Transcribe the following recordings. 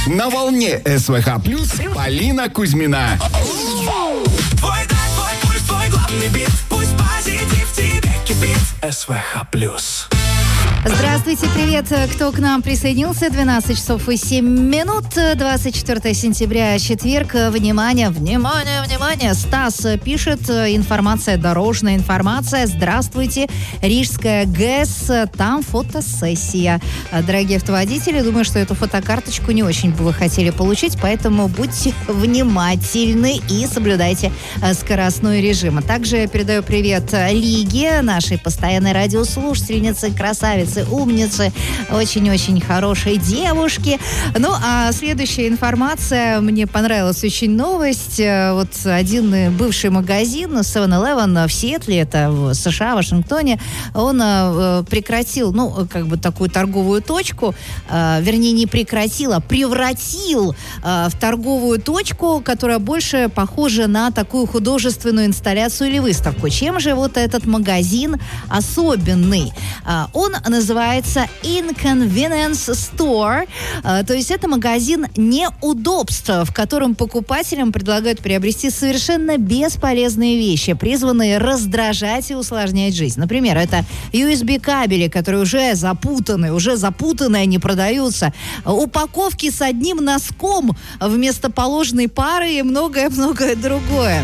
На волне СВХ Плюс Полина Кузьмина. Твой драйв, твой пульс, твой главный бит. Пусть позитив в тебе кипит. СВХ Плюс. Здравствуйте, привет, кто к нам присоединился. 12 часов и 7 минут, 24 сентября, четверг. Внимание, внимание, внимание. Стас пишет, информация, дорожная информация. Здравствуйте, Рижская ГЭС, там фотосессия. Дорогие автоводители, думаю, что эту фотокарточку не очень бы вы хотели получить, поэтому будьте внимательны и соблюдайте скоростной режим. Также передаю привет Лиге, нашей постоянной радиослушательнице, красавице, умницы, очень-очень хорошей девушки. Ну, а следующая информация, мне понравилась очень новость. Вот один бывший магазин 7-Eleven в Сиэтле, это в США, в Вашингтоне, он прекратил, такую торговую точку, вернее, не прекратил, а превратил в торговую точку, которая больше похожа на такую художественную инсталляцию или выставку. Чем же вот этот магазин особенный? Он называется Inconvenience Store, то есть это магазин неудобств, в котором покупателям предлагают приобрести совершенно бесполезные вещи, призванные раздражать и усложнять жизнь. Например, это USB-кабели, которые уже запутанные, они продаются, упаковки с одним носком вместо положенной пары и многое-многое другое.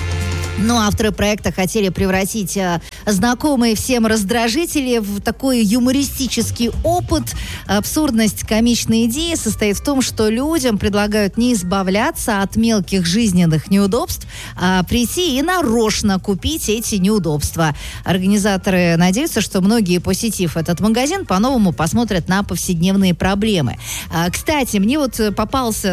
Но авторы проекта хотели превратить знакомые всем раздражители в такой юмористический опыт. Абсурдность комичной идеи состоит в том, что людям предлагают не избавляться от мелких жизненных неудобств, а прийти и нарочно купить эти неудобства. Организаторы надеются, что многие, посетив этот магазин, по-новому посмотрят на повседневные проблемы. Кстати, мне вот попалась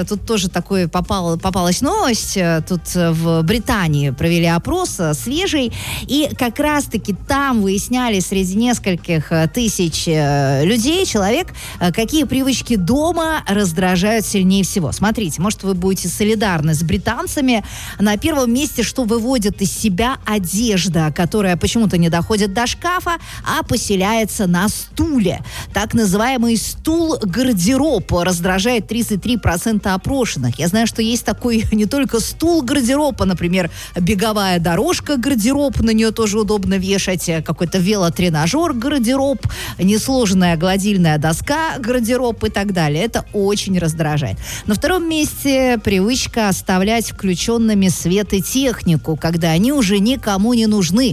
новость. Тут в Британии провели опрос свежий, и как раз-таки там выясняли среди нескольких тысяч человек, какие привычки дома раздражают сильнее всего. Смотрите, может, вы будете солидарны с британцами. На первом месте, что выводит из себя одежда, которая почему-то не доходит до шкафа, а поселяется на стуле. Так называемый стул-гардероб раздражает 33% опрошенных. Я знаю, что есть такой не только стул-гардероб, а, например, беговая дорожка, гардероб, на нее тоже удобно вешать, какой-то велотренажер, гардероб, несложная гладильная доска, гардероб и так далее. Это очень раздражает. На втором месте привычка оставлять включенными свет и технику, когда они уже никому не нужны.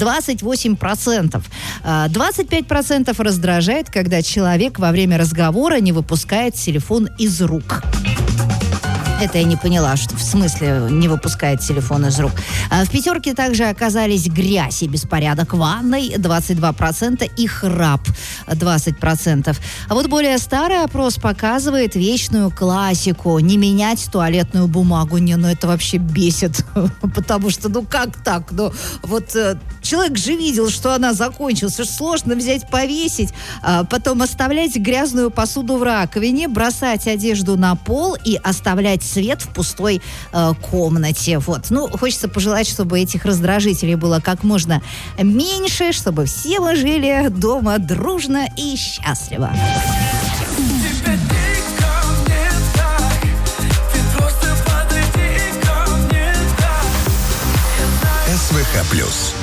28%. 25% раздражает, когда человек во время разговора не выпускает телефон из рук. Это я не поняла, что в смысле не выпускает телефон из рук. В пятерке также оказались грязь и беспорядок в ванной 22% и храп 20%. А вот более старый опрос показывает вечную классику: не менять туалетную бумагу. Это вообще бесит. Потому что, как так? Человек же видел, что она закончилась. Сложно взять, повесить, потом оставлять грязную посуду в раковине, бросать одежду на пол и оставлять свет в пустой комнате. Хочется пожелать, чтобы этих раздражителей было как можно меньше, чтобы все мы жили дома дружно и счастливо. СВХ Плюс.